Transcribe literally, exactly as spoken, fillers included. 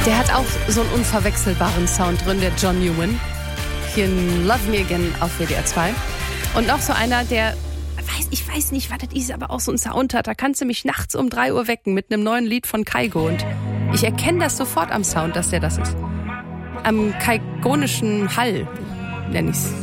Der hat auch so einen unverwechselbaren Sound drin, der John Newman. Hier in Love Me Again auf W D R zwei. Und noch so einer, der, weiß, ich weiß nicht, was das ist, aber auch so einen Sound hat. Da kannst du mich nachts um drei Uhr wecken mit einem neuen Lied von Kygo. Und ich erkenne das sofort am Sound, dass der das ist. Am kaigonischen Hall, nenne ich es.